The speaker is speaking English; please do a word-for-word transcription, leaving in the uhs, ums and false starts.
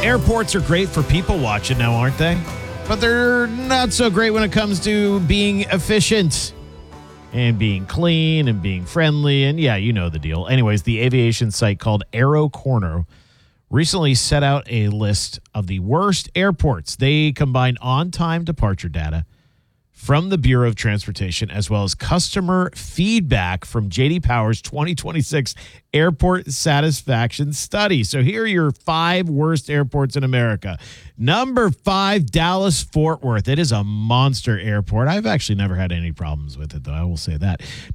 Airports are great for people watching now, aren't they? But they're not so great when it comes to being efficient and being clean and being friendly. And yeah, you know the deal. Anyways, the aviation site called Aero Corner recently set out a list of the worst airports. They combine on-time departure data from the Bureau of Transportation, as well as customer feedback from J D Power's twenty twenty-six Airport Satisfaction Study. So here are your five worst airports in America. Number five, Dallas-Fort Worth. It is a monster airport. I've actually never had any problems with it, though. I will say that.